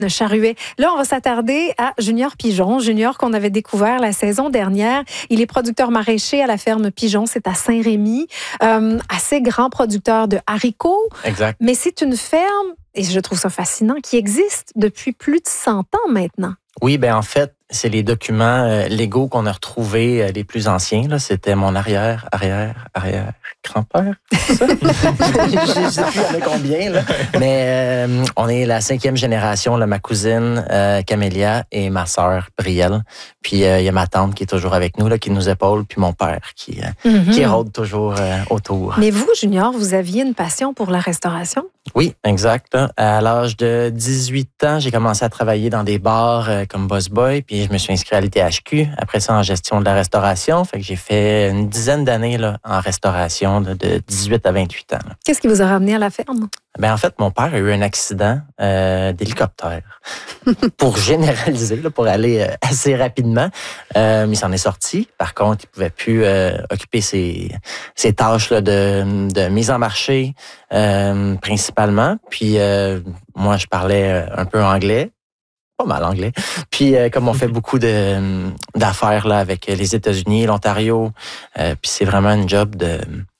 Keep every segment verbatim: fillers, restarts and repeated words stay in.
Charuet. Là, on va s'attarder à Junior Pigeon. Junior qu'on avait découvert la saison dernière. Il est producteur maraîcher à la ferme Pigeon. C'est à Saint-Rémy. Euh, assez grand producteur de haricots. Exact. Mais c'est une ferme, et je trouve ça fascinant, qui existe depuis plus de cent ans maintenant. Oui, ben en fait, c'est les documents euh, légaux qu'on a retrouvés euh, les plus anciens. Là. C'était mon arrière, arrière, arrière grand-père. C'est ça? Je ne sais plus avec combien. Là. Mais euh, on est la cinquième génération. Là, ma cousine euh, Camélia et ma sœur Brielle. Puis il euh, y a ma tante qui est toujours avec nous, là, qui nous épaule, puis mon père qui, euh, mm-hmm. qui rôde toujours euh, autour. Mais vous, Junior, vous aviez une passion pour la restauration? Oui, exact. Là. À l'âge de dix-huit ans, j'ai commencé à travailler dans des bars euh, comme Boss Boy, puis je me suis inscrit à l'I T H Q. Après ça, en gestion de la restauration. Fait que j'ai fait une dizaine d'années là, en restauration, là, de dix-huit à vingt-huit ans. Là. Qu'est-ce qui vous a ramené à la ferme? Ben en fait, mon père a eu un accident euh, d'hélicoptère. Pour généraliser, là, pour aller euh, assez rapidement. Euh, il s'en est sorti. Par contre, il pouvait plus euh, occuper ses, ses tâches là, de, de mise en marché, euh, principalement. Puis euh, moi, je parlais un peu anglais. Pas mal anglais. Puis euh, comme on fait beaucoup de d'affaires là avec les États-Unis, l'Ontario, euh, puis c'est vraiment une job de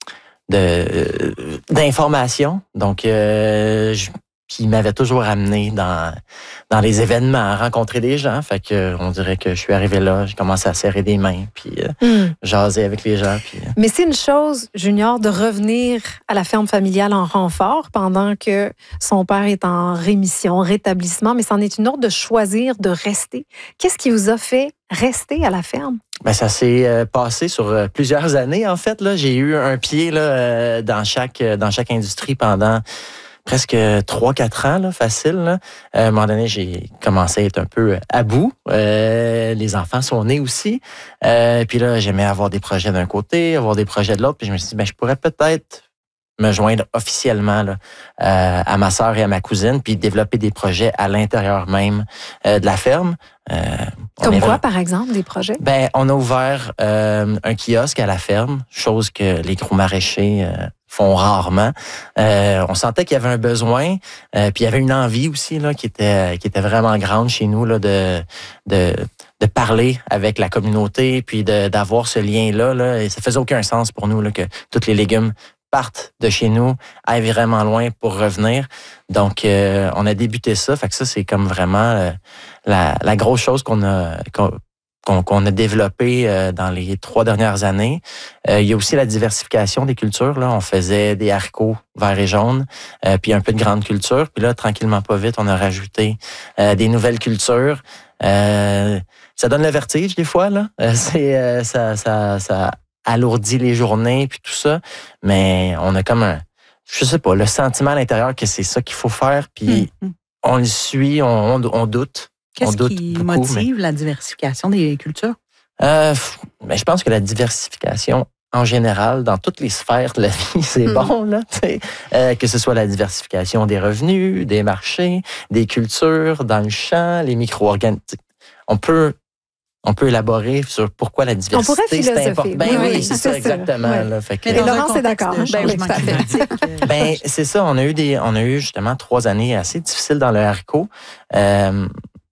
de d'information. Donc euh, je, puis il m'avait toujours amené dans dans les événements, à rencontrer des gens. Fait que on dirait que je suis arrivé là, j'ai commencé à serrer des mains, puis euh, mm. jaser avec les gens. Puis, euh. Mais c'est une chose, Junior, de revenir à la ferme familiale en renfort pendant que son père est en rémission, rétablissement, mais c'en est une autre de choisir de rester. Qu'est-ce qui vous a fait rester à la ferme? Ben ça s'est euh, passé sur euh, plusieurs années en fait. Là, j'ai eu un pied là euh, dans chaque dans chaque industrie pendant presque trois quatre ans, là, facile. Là. Euh, à un moment donné, j'ai commencé à être un peu à bout. Euh, les enfants sont nés aussi. Euh, puis là, j'aimais avoir des projets d'un côté, avoir des projets de l'autre. Puis je me suis dit, ben, je pourrais peut-être me joindre officiellement là, euh, à ma sœur et à ma cousine, puis développer des projets à l'intérieur même euh, de la ferme. Euh, Comme quoi, là, par exemple, des projets? Ben, on a ouvert euh, un kiosque à la ferme, chose que les gros maraîchers euh, font rarement. Euh, on sentait qu'il y avait un besoin, euh, puis il y avait une envie aussi là qui était qui était vraiment grande chez nous là de de de parler avec la communauté, puis de d'avoir ce lien là là. Et ça faisait aucun sens pour nous là que tous les légumes partent de chez nous, aillent vraiment loin pour revenir. Donc, euh, on a débuté ça. Fait que ça, c'est comme vraiment euh, la, la grosse chose qu'on a qu'on, qu'on a développée euh, dans les trois dernières années. Euh, il y a aussi la diversification des cultures. Là, on faisait des haricots verts et jaunes, euh, puis un peu de grande culture. Puis là, tranquillement, pas vite, on a rajouté euh, des nouvelles cultures. Euh, ça donne le vertige des fois. Là, euh, c'est euh, ça, ça, ça alourdit les journées puis tout ça, mais on a comme un, je sais pas, le sentiment à l'intérieur que c'est ça qu'il faut faire, puis mmh. on le suit, on, on, on doute. Qu'est-ce on doute qui beaucoup, motive mais... la diversification des cultures? Euh, ben, je pense que la diversification, en général, dans toutes les sphères de la vie, c'est mmh. bon, là, euh, que ce soit la diversification des revenus, des marchés, des cultures, dans le champ, les micro-organismes. On peut On peut élaborer sur pourquoi la diversité, on pourrait c'est important. Ben oui, oui c'est, c'est ça, exactement. Ouais. Là, fait que, et Laurence est d'accord. Ben, oui, tout à fait. Ben, c'est ça, on a eu des, on a eu justement trois années assez difficiles dans le haricot. Euh,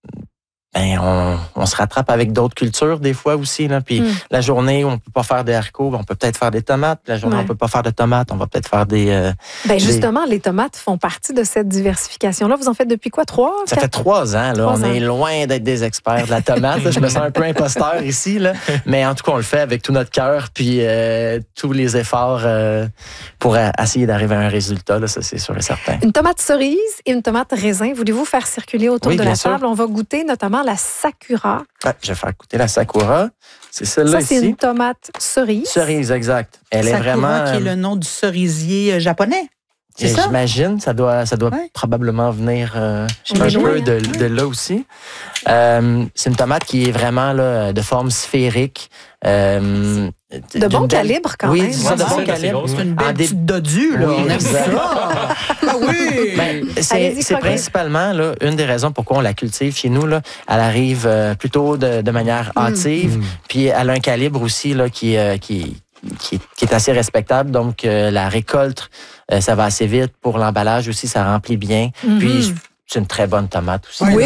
ben, on, on se rattrape avec d'autres cultures des fois aussi. Là. Puis mm. la journée où on peut pas faire des haricots, on peut peut-être faire des tomates. La journée où ouais. on peut pas faire de tomates, on va peut-être faire des... Euh, ben justement, des... les tomates font partie de cette diversification-là. Vous en faites depuis quoi? Trois? Ça quatre? fait trois ans. Là. Trois on ans. est loin d'être des experts de la tomate. Là. Je me sens un peu imposteur ici. Là. Mais en tout cas, on le fait avec tout notre cœur puis euh, tous les efforts euh, pour a- essayer d'arriver à un résultat. Là, ça, c'est sûr et certain. Une tomate cerise et une tomate raisin. Voulez-vous faire circuler autour oui, de la sûr. table? On va goûter notamment la Sakura. Ah, je vais faire goûter la Sakura. C'est celle-là ça, ici. c'est une tomate cerise. Cerise, exact. Elle Sakura, est vraiment... qui est le nom du cerisier japonais. C'est ça? J'imagine, ça doit, ça doit ouais. probablement venir euh, un loin, peu de, hein? de là aussi. Euh, c'est une tomate qui est vraiment là, de forme sphérique. Euh, de bon belle... calibre, quand oui, même. C'est ça, de bon calibre. C'est une belle dé... petite dodue, là. Oui, on aime ça. Ah oui! Ben, c'est c'est principalement là, une des raisons pourquoi on la cultive chez nous. Là. Elle arrive euh, plutôt de, de manière hâtive, mm. puis elle a un calibre aussi là, qui, euh, qui, qui, est, qui est assez respectable. Donc, euh, la récolte, euh, ça va assez vite. Pour l'emballage aussi, ça remplit bien. Mm-hmm. Puis, c'est une très bonne tomate aussi. Oui,